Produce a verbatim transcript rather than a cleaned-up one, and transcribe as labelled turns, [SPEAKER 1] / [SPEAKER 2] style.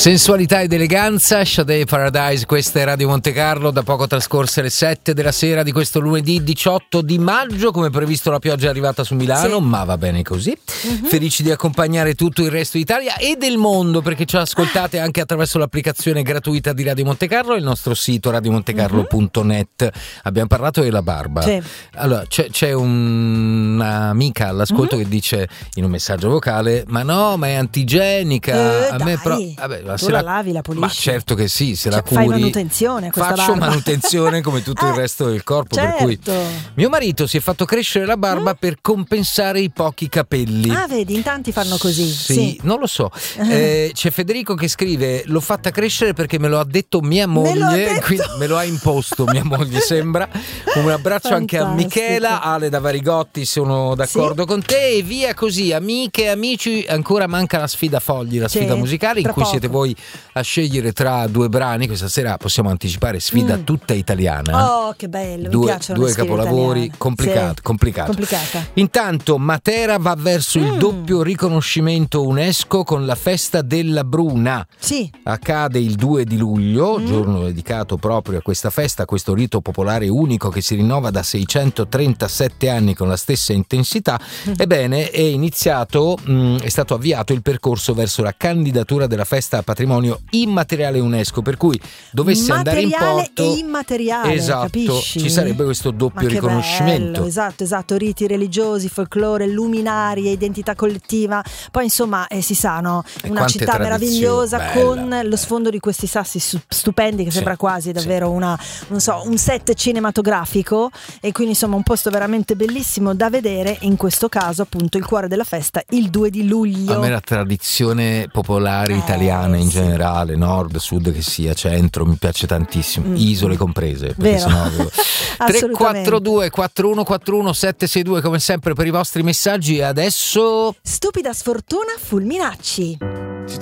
[SPEAKER 1] Sensualità ed eleganza, Sade Paradise, questa è Radio Monte Carlo, da poco trascorse le sette della sera di questo lunedì diciotto di maggio, come previsto la pioggia è arrivata su Milano, sì. Ma va bene così. Mm-hmm. Felici di accompagnare tutto il resto d'Italia e del mondo, perché ci ascoltate anche attraverso l'applicazione gratuita di Radio Monte Carlo e il nostro sito radio montecarlo punto net. Mm-hmm. Abbiamo parlato della barba. Sì. Allora, c'è, c'è un'amica all'ascolto mm-hmm. che dice in un messaggio vocale: ma no, ma è antigenica.
[SPEAKER 2] Eh,
[SPEAKER 1] a me però...
[SPEAKER 2] Vabbè, ma tu la, la lavi, la pulisci.
[SPEAKER 1] Ma certo che sì, se cioè, la curi.
[SPEAKER 2] Fai manutenzione a questa
[SPEAKER 1] Faccio
[SPEAKER 2] barba.
[SPEAKER 1] manutenzione come tutto
[SPEAKER 2] eh,
[SPEAKER 1] il resto del corpo,
[SPEAKER 2] certo.
[SPEAKER 1] Per cui mio marito si è fatto crescere la barba mm? per compensare i pochi capelli.
[SPEAKER 2] Ah, vedi, in tanti fanno così.
[SPEAKER 1] Sì,
[SPEAKER 2] sì.
[SPEAKER 1] non lo so. Eh, c'è Federico che scrive: l'ho fatta crescere perché me lo ha detto mia moglie,
[SPEAKER 2] me,
[SPEAKER 1] quindi me lo ha imposto mia moglie, sembra. Un abbraccio Fantastico. Anche a Michela, Ale da Varigotti, sono d'accordo sì. con te, e via così, amiche e amici. Ancora manca la sfida fogli, la sfida sì, musicale in cui poco. Siete voi a scegliere tra due brani. Questa sera possiamo anticipare, sfida mm. tutta italiana.
[SPEAKER 2] Oh, che bello,
[SPEAKER 1] due,
[SPEAKER 2] mi piacciono
[SPEAKER 1] due
[SPEAKER 2] le sfide
[SPEAKER 1] capolavori,
[SPEAKER 2] italiane.
[SPEAKER 1] complicato,
[SPEAKER 2] sì.
[SPEAKER 1] complicato.
[SPEAKER 2] Complicata.
[SPEAKER 1] Intanto Matera va verso
[SPEAKER 2] mm.
[SPEAKER 1] il doppio riconoscimento UNESCO con la festa della Bruna.
[SPEAKER 2] Sì.
[SPEAKER 1] Accade il due di luglio,
[SPEAKER 2] mm.
[SPEAKER 1] giorno dedicato proprio a questa festa, questo rito popolare unico che si rinnova da seicentotrentasette anni con la stessa intensità. Mm. Ebbene, è iniziato, mh, è stato avviato il percorso verso la candidatura della festa a patrimonio immateriale UNESCO, per cui dovesse andare in porto
[SPEAKER 2] e immateriale,
[SPEAKER 1] esatto,
[SPEAKER 2] capisci?
[SPEAKER 1] ci sarebbe questo doppio riconoscimento.
[SPEAKER 2] Bello, esatto, esatto, riti religiosi, folklore, luminarie, identità collettiva. Poi insomma eh, si sa, no? Una città meravigliosa bella, con bella. Lo sfondo di questi sassi stupendi che sì, sembra quasi davvero sì. una, non so, un set cinematografico, e quindi insomma un posto veramente bellissimo da vedere. In questo caso appunto il cuore della festa, il due di luglio.
[SPEAKER 1] A me la tradizione popolare italiana eh, in sì. generale, nord, sud che sia, centro, mi piace tantissimo, mm. isole comprese, perché sennò tre quattro due quattro uno quattro uno sette sei due come sempre per i vostri messaggi. E adesso
[SPEAKER 2] Stupida sfortuna Fulminacci.